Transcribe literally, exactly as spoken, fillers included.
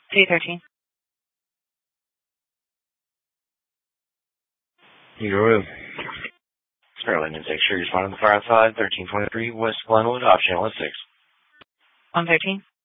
three thirteen. Eagle. Sterling, and take sure you respond to the fire outside, thirteen twenty-three West Glenwood, option one six. one thirteen.